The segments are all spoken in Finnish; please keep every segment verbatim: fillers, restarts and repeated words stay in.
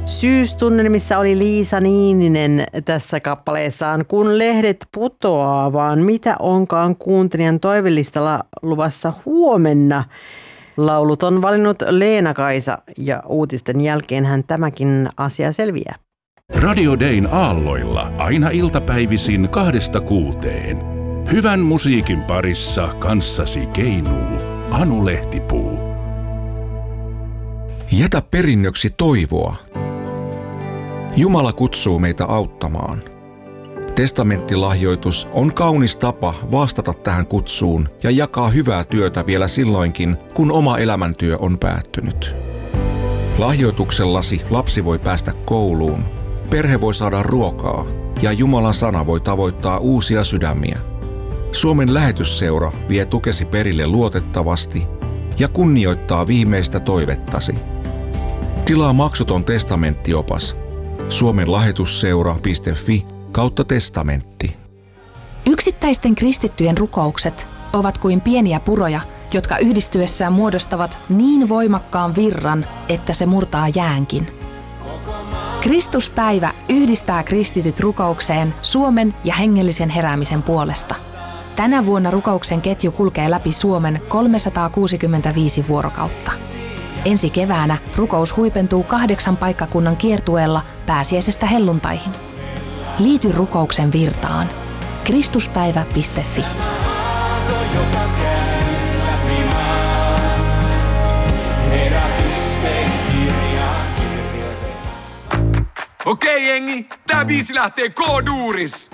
Syystunnelmissa oli Liisa Niininen tässä kappaleessaan. Kun lehdet putoaa, vaan mitä onkaan kuuntelijan toivellistalla luvassa huomenna? Laulut on valinnut Leena-Kaisa ja uutisten jälkeenhän tämäkin asia selviää. Radio Dayn aalloilla aina iltapäivisin kahdesta kuuteen. Hyvän musiikin parissa kanssasi keinuu Anu Lehtipuu. Jätä perinnöksi toivoa. Jumala kutsuu meitä auttamaan. Testamenttilahjoitus on kaunis tapa vastata tähän kutsuun ja jakaa hyvää työtä vielä silloinkin, kun oma elämäntyö on päättynyt. Lahjoituksellasi lapsi voi päästä kouluun, perhe voi saada ruokaa ja Jumalan sana voi tavoittaa uusia sydämiä. Suomen lähetysseura vie tukesi perille luotettavasti ja kunnioittaa viimeistä toivettasi. Tilaa maksuton testamenttiopas suomen lahjoitusseura piste fi kautta testamentti. Yksittäisten kristittyjen rukoukset ovat kuin pieniä puroja, jotka yhdistyessään muodostavat niin voimakkaan virran, että se murtaa jäänkin. Kristuspäivä yhdistää kristityt rukoukseen Suomen ja hengellisen heräämisen puolesta. Tänä vuonna rukouksen ketju kulkee läpi Suomen kolmesataakuusikymmentäviisi vuorokautta. Ensi keväänä rukous huipentuu kahdeksan paikkakunnan kiertueella pääsiäisestä helluntaihin. Liity rukouksen virtaan. kristuspäivä piste fi. Okei jengi, tää biisi lähtee K-duuris.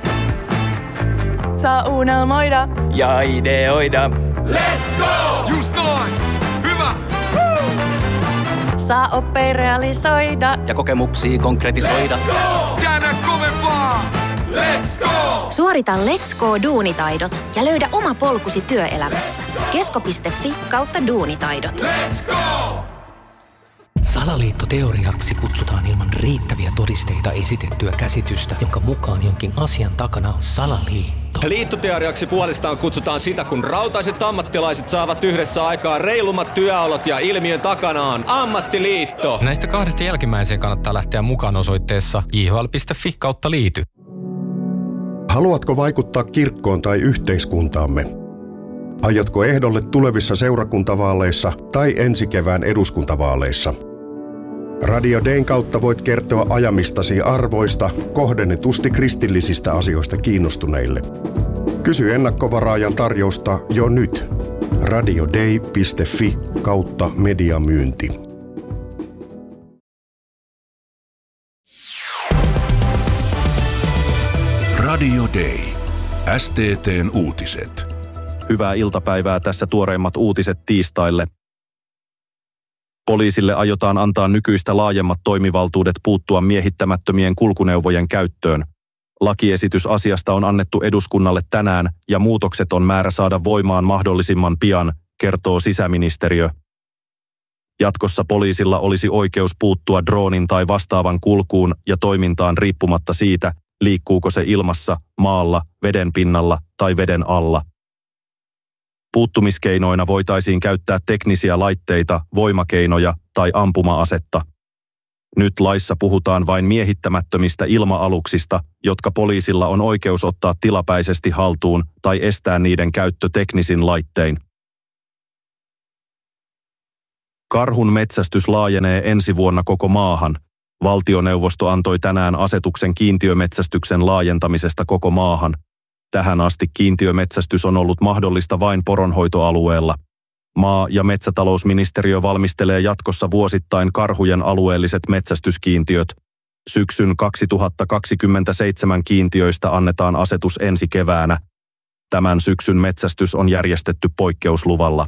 Saa unelmoida ja ideoida. Let's go! Just noin! Hyvä! Woo! saa oppia realisoida ja kokemuksia konkretisoida. Let's go! Käännä kovempaa! Let's go! Suorita Let's Go-duunitaidot ja löydä oma polkusi työelämässä. kesko piste fi kautta duunitaidot. Let's go! Salaliittoteoriaksi kutsutaan ilman riittäviä todisteita esitettyä käsitystä, jonka mukaan jonkin asian takana on salaliitto. Liittoteoriaksi puolestaan kutsutaan sitä, kun rautaiset ammattilaiset saavat yhdessä aikaa reilummat työolot ja ilmiön takana on ammattiliitto. Näistä kahdesta jälkimmäiseen kannattaa lähteä mukaan osoitteessa j h l piste f i kautta liity. Haluatko vaikuttaa kirkkoon tai yhteiskuntaamme? Aiotko ehdolle tulevissa seurakuntavaaleissa tai ensi kevään eduskuntavaaleissa? Radio Dayn kautta voit kertoa ajamistasi arvoista kohdennetusti kristillisistä asioista kiinnostuneille. Kysy ennakkovaraajan tarjousta jo nyt. radioday piste fi kautta mediamyynti. Radio Day. S T T:n uutiset. Hyvää iltapäivää, tässä tuoreimmat uutiset tiistaille. Poliisille aiotaan antaa nykyistä laajemmat toimivaltuudet puuttua miehittämättömien kulkuneuvojen käyttöön. Lakiesitys asiasta on annettu eduskunnalle tänään ja muutokset on määrä saada voimaan mahdollisimman pian, kertoo sisäministeriö. Jatkossa poliisilla olisi oikeus puuttua droonin tai vastaavan kulkuun ja toimintaan riippumatta siitä, liikkuuko se ilmassa, maalla, veden pinnalla tai veden alla. Puuttumiskeinoina voitaisiin käyttää teknisiä laitteita, voimakeinoja tai ampuma-asetta. Nyt laissa puhutaan vain miehittämättömistä ilma-aluksista, jotka poliisilla on oikeus ottaa tilapäisesti haltuun tai estää niiden käyttö teknisin laittein. Karhun metsästys laajenee ensi vuonna koko maahan. Valtioneuvosto antoi tänään asetuksen kiintiömetsästyksen laajentamisesta koko maahan. Tähän asti kiintiömetsästys on ollut mahdollista vain poronhoitoalueella. Maa- ja metsätalousministeriö valmistelee jatkossa vuosittain karhujen alueelliset metsästyskiintiöt. Syksyn kaksituhattakaksikymmentäseitsemän kiintiöistä annetaan asetus ensi keväänä. Tämän syksyn metsästys on järjestetty poikkeusluvalla.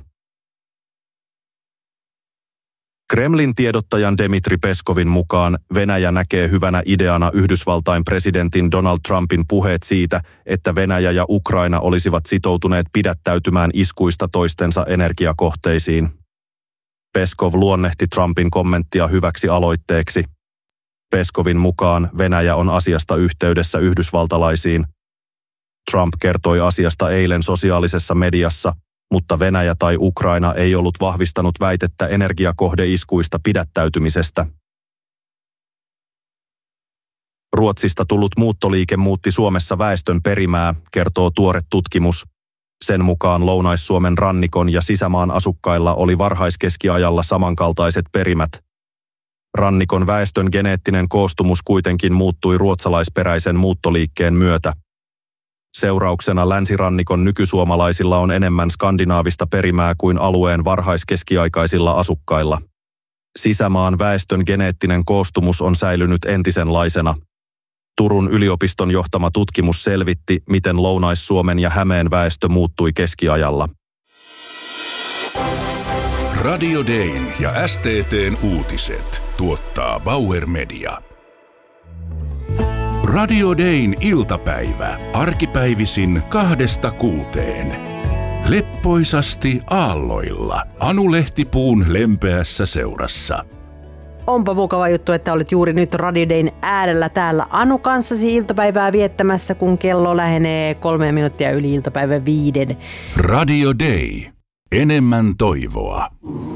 Kremlin tiedottajan Dmitri Peskovin mukaan Venäjä näkee hyvänä ideana Yhdysvaltain presidentin Donald Trumpin puheet siitä, että Venäjä ja Ukraina olisivat sitoutuneet pidättäytymään iskuista toistensa energiakohteisiin. Peskov luonnehti Trumpin kommenttia hyväksi aloitteeksi. Peskovin mukaan Venäjä on asiasta yhteydessä yhdysvaltalaisiin. Trump kertoi asiasta eilen sosiaalisessa mediassa, mutta Venäjä tai Ukraina ei ollut vahvistanut väitettä energiakohdeiskuista pidättäytymisestä. Ruotsista tullut muuttoliike muutti Suomessa väestön perimää, kertoo tuore tutkimus. Sen mukaan Lounais-Suomen rannikon ja sisämaan asukkailla oli varhaiskeskiajalla samankaltaiset perimät. Rannikon väestön geneettinen koostumus kuitenkin muuttui ruotsalaisperäisen muuttoliikkeen myötä. Seurauksena länsirannikon nykysuomalaisilla on enemmän skandinaavista perimää kuin alueen varhaiskeskiaikaisilla asukkailla. Sisämaan väestön geneettinen koostumus on säilynyt entisenlaisena. Turun yliopiston johtama tutkimus selvitti, miten Lounais-Suomen ja Hämeen väestö muuttui keskiajalla. Radio Dayn ja S T T:n uutiset tuottaa Bauer Media. Radio Dayn iltapäivä arkipäivisin kahdesta kuuteen. Leppoisasti aalloilla Anu Lehtipuun lempeässä seurassa. Onpa mukava juttu, että olet juuri nyt Radio Dayn äärellä täällä Anu kanssasi iltapäivää viettämässä, kun kello lähenee kolme minuuttia yli iltapäivän viiden. Radio Day. Enemmän toivoa.